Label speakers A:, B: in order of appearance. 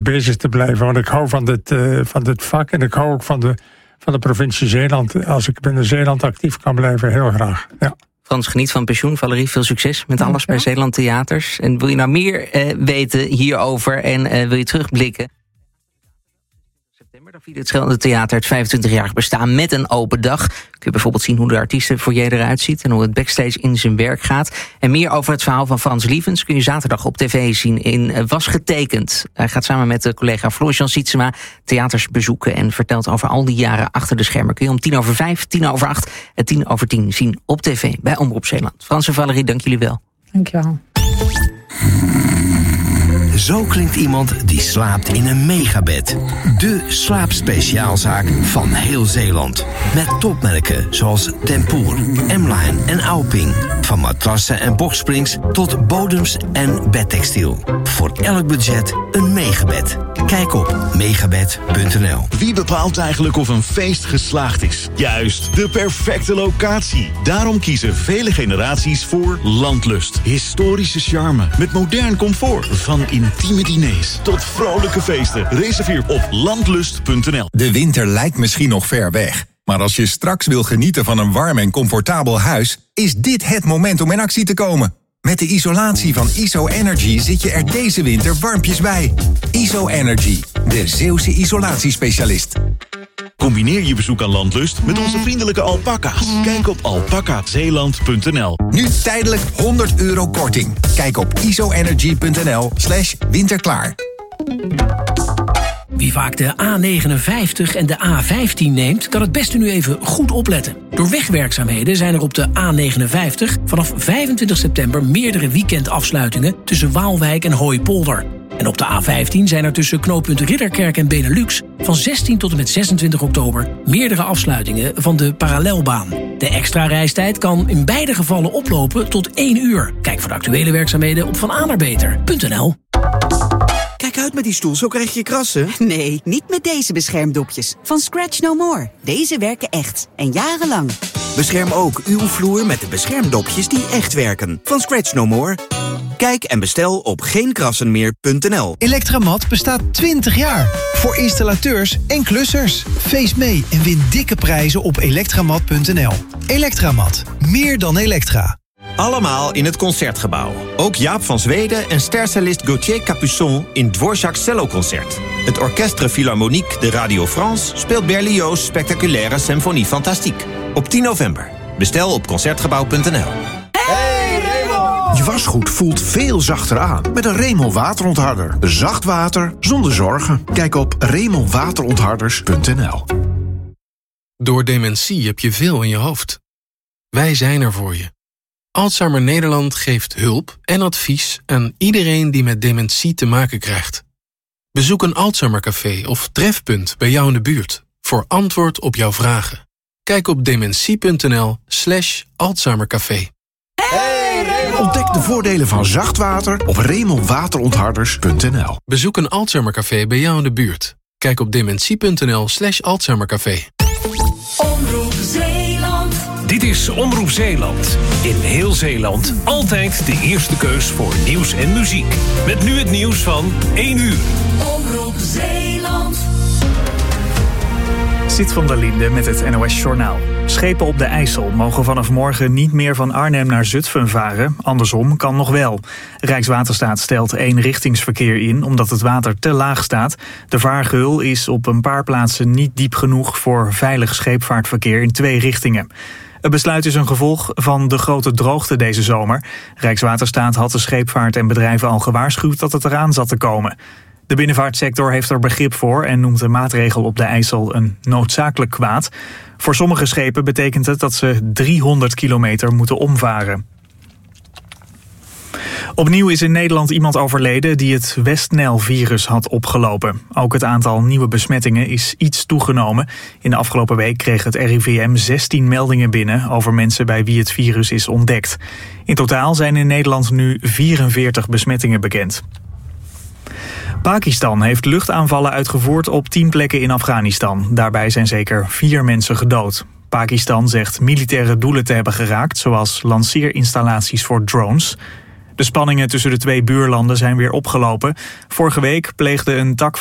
A: bezig te blijven. Want ik hou van dit vak en ik hou ook van de provincie Zeeland. Als ik binnen Zeeland actief kan blijven, heel graag. Ja.
B: Frans, geniet van pensioen. Valerie, veel succes met alles bij Zeeland Theaters. En wil je nou meer weten hierover en wil je terugblikken? September, dan viert het Schelde Theater het 25-jarig bestaan met een open dag. Kun je bijvoorbeeld zien hoe de artiestenfoyer eruit ziet en hoe het backstage in zijn werk gaat. En meer over het verhaal van Frans Lievens kun je zaterdag op tv zien in Was Getekend. Hij gaat samen met collega Floris-Jan Sietsema theaters bezoeken en vertelt over al die jaren achter de schermen. Kun je om 5:10, 8:00 en 10:10 zien op tv bij Omroep Zeeland. Frans en Valerie, dank jullie wel.
C: Dankjewel.
D: Zo klinkt iemand die slaapt in een megabed. De slaapspeciaalzaak van heel Zeeland. Met topmerken zoals Tempoor, M-Line en Auping. Van matrassen en boxsprings tot bodems en bedtextiel. Voor elk budget een megabed. Kijk op megabed.nl.
E: Wie bepaalt eigenlijk of een feest geslaagd is? Juist, de perfecte locatie. Daarom kiezen vele generaties voor Landlust. Historische charme met modern comfort. Van intieme diners tot vrolijke feesten. Reserveer op landlust.nl.
F: De winter lijkt misschien nog ver weg. Maar als je straks wil genieten van een warm en comfortabel huis, is dit het moment om in actie te komen. Met de isolatie van ISO Energy zit je er deze winter warmpjes bij. ISO Energy, de Zeeuwse isolatiespecialist.
E: Combineer je bezoek aan Landlust met onze vriendelijke alpaca's. Kijk op alpacazeeland.nl.
F: Nu tijdelijk €100 korting. Kijk op isoenergy.nl/winterklaar.
G: Wie vaak de A59 en de A15 neemt, kan het beste nu even goed opletten. Door wegwerkzaamheden zijn er op de A59 vanaf 25 september meerdere weekendafsluitingen tussen Waalwijk en Hooipolder. En op de A15 zijn er tussen knooppunt Ridderkerk en Benelux van 16 tot en met 26 oktober meerdere afsluitingen van de parallelbaan. De extra reistijd kan in beide gevallen oplopen tot 1 uur. Kijk voor de actuele werkzaamheden op vanaanarbeter.nl.
H: Kijk uit met die stoel, zo krijg je krassen.
I: Nee, niet met deze beschermdopjes. Van Scratch No More. Deze werken echt. En jarenlang.
H: Bescherm ook uw vloer met de beschermdopjes die echt werken. Van Scratch No More. Kijk en bestel op geenkrassenmeer.nl.
J: Elektramat bestaat 20 jaar. Voor installateurs en klussers. Feest mee en win dikke prijzen op elektramat.nl. Elektramat. Meer dan elektra.
K: Allemaal in het Concertgebouw. Ook Jaap van Zweden en stercellist Gauthier Capuçon in Dvorak Celloconcert. Het Orchestre Philharmonique de Radio France speelt Berlioz' spectaculaire Symphonie Fantastique. Op 10 november. Bestel op concertgebouw.nl.
L: Je wasgoed voelt veel zachter aan met een Remel waterontharder. Zacht water zonder zorgen. Kijk op remelwaterontharders.nl.
M: Door dementie heb je veel in je hoofd. Wij zijn er voor je. Alzheimer Nederland geeft hulp en advies aan iedereen die met dementie te maken krijgt. Bezoek een Alzheimercafé of trefpunt bij jou in de buurt voor antwoord op jouw vragen. Kijk op dementie.nl/Alzheimercafé.
L: Ontdek de voordelen van zacht water op remelwaterontharders.nl.
M: Bezoek een Alzheimercafé bij jou in de buurt. Kijk op dementie.nl/Alzheimercafé.
N: Omroep Zeeland.
O: Dit is Omroep Zeeland. In heel Zeeland altijd de eerste keus voor nieuws en muziek. Met nu het nieuws van 1 uur.
N: Omroep Zeeland.
P: Zit van der Linde met het NOS Journaal. Schepen op de IJssel mogen vanaf morgen niet meer van Arnhem naar Zutphen varen. Andersom kan nog wel. Rijkswaterstaat stelt eenrichtingsverkeer in omdat het water te laag staat. De vaargeul is op een paar plaatsen niet diep genoeg voor veilig scheepvaartverkeer in 2 richtingen. Het besluit is een gevolg van de grote droogte deze zomer. Rijkswaterstaat had de scheepvaart en bedrijven al gewaarschuwd dat het eraan zat te komen. De binnenvaartsector heeft er begrip voor en noemt de maatregel op de IJssel een noodzakelijk kwaad. Voor sommige schepen betekent het dat ze 300 kilometer moeten omvaren. Opnieuw is in Nederland iemand overleden die het West-Nijl-virus had opgelopen. Ook het aantal nieuwe besmettingen is iets toegenomen. In de afgelopen week kreeg het RIVM 16 meldingen binnen over mensen bij wie het virus is ontdekt. In totaal zijn in Nederland nu 44 besmettingen bekend. Pakistan heeft luchtaanvallen uitgevoerd op 10 plekken in Afghanistan. Daarbij zijn zeker 4 mensen gedood. Pakistan zegt militaire doelen te hebben geraakt, zoals lanceerinstallaties voor drones. De spanningen tussen de 2 buurlanden zijn weer opgelopen. Vorige week pleegde een tak